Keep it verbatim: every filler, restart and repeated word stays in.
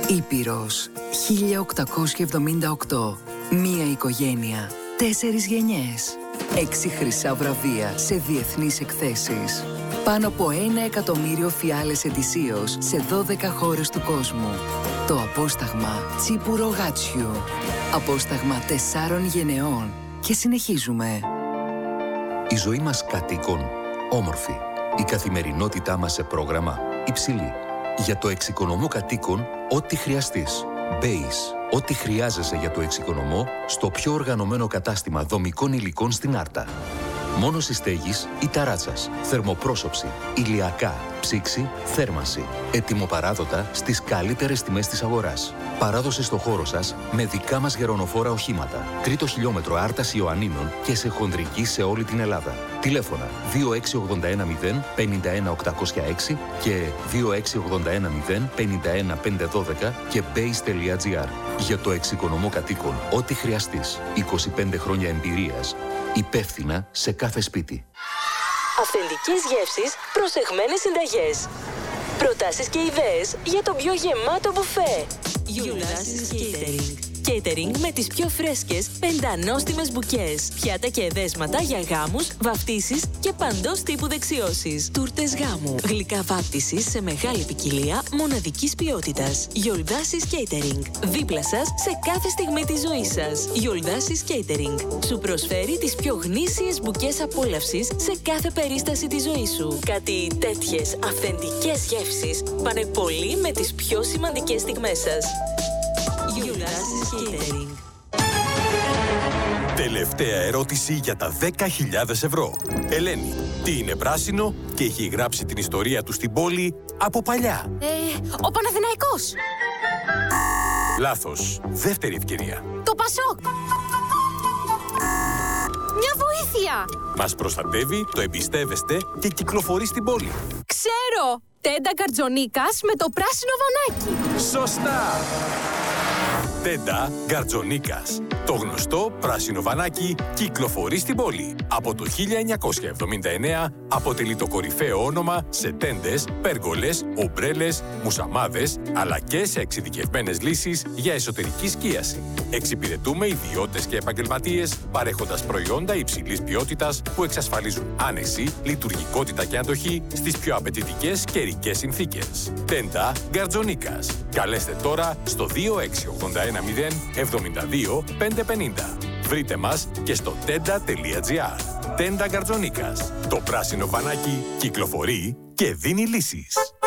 Ήπειρος χίλια οκτακόσια εβδομήντα οκτώ. Μία οικογένεια. Τέσσερις γενιές. Έξι χρυσά βραβεία σε διεθνείς εκθέσεις. Πάνω από ένα εκατομμύριο φιάλες ετησίως σε δώδεκα χώρες του κόσμου. Το απόσταγμα Τσίπουρο Γάτσιου. Απόσταγμα τεσσάρων γενεών. Και συνεχίζουμε. Η ζωή μας κατοίκων όμορφη. Η καθημερινότητά μας σε πρόγραμμα υψηλή. Για το εξοικονομό κατοίκων, ό,τι χρειαστείς. Base. Ό,τι χρειάζεσαι για το εξοικονομό στο πιο οργανωμένο κατάστημα δομικών υλικών στην Άρτα. Μόνος στέγης ή ταράτσας, θερμοπρόσωψη, ηλιακά, ψήξη, θέρμανση. Ετοιμοπαράδοτα στις καλύτερες τιμές της αγοράς. Παράδοση στο χώρο σας με δικά μας γερονοφόρα οχήματα. Τρίτο χιλιόμετρο Άρτας Ιωαννίνων και σε χονδρική σε όλη την Ελλάδα. Τηλέφωνα δύο έξι ογδόντα ένα μηδέν πενήντα ένα οκτακόσια έξι και δύο έξι ογδόντα ένα μηδέν πενήντα ένα πεντακόσια δώδεκα και base τελεία gr. Για το εξοικονομό κατοίκων, ό,τι χρειαστείς. είκοσι πέντε χρόνια εμπειρίας. Υπεύθυνα σε κάθε σπίτι. Αυθεντικές γεύσεις, προσεγμένες συνταγές. Προτάσεις και ιδέες για το πιο γεμάτο μπουφέ. Γιουλάσης Catering. Catering με τις πιο φρέσκες, πεντανόστιμες μπουκές. Πιάτα και εδέσματα για γάμους, βαφτίσεις και παντός τύπου δεξιώσεις. Τούρτες γάμου. Γλυκά βάπτισης σε μεγάλη ποικιλία μοναδικής ποιότητας. Γιολδάσης Catering. Δίπλα σας σε κάθε στιγμή της ζωής σας. Γιολδάσης Catering. Σου προσφέρει τις πιο γνήσιες μπουκές απόλαυσης σε κάθε περίσταση της ζωής σου. Κάτι τέτοιες αυθεντικές γεύσεις πάνε πολύ με τις πιο σημαντικές στιγμές σας. Γιουλάσης Catering. Τελευταία ερώτηση για τα δέκα χιλιάδες ευρώ. Ελένη, τι είναι πράσινο και έχει γράψει την ιστορία του στην πόλη από παλιά? Ε, ο Παναθηναϊκός. Λάθος. Δεύτερη ευκαιρία. Το Πασόκ. Μια βοήθεια. Μας προστατεύει, το εμπιστεύεστε και κυκλοφορεί στην πόλη. Ξέρω. Τέντα Γκαρτζονίκας με το πράσινο βανάκι. Σωστά. Τέντα Γκαρτζονίκας. Το γνωστό πράσινο βανάκι κυκλοφορεί στην πόλη. Από το χίλια εννιακόσια εβδομήντα εννέα αποτελεί το κορυφαίο όνομα σε τέντες, πέργολες, ομπρέλες, μουσαμάδες, αλλά και σε εξειδικευμένες λύσεις για εσωτερική σκίαση. Εξυπηρετούμε ιδιώτες και επαγγελματίες παρέχοντας προϊόντα υψηλής ποιότητας που εξασφαλίζουν άνεση, λειτουργικότητα και αντοχή στις πιο απαιτητικές καιρικές συνθήκες. Τέντα Γκαρτζονίκας. Καλέστε τώρα στο δύο έξι ογδόντα ένα μηδέν εβδομήντα δύο πεντακόσια πενήντα. Βρείτε μας και στο τέντα τελεία gr. Τέντα Γκαρτζονίκας. Το πράσινο βανάκι κυκλοφορεί και δίνει λύσεις.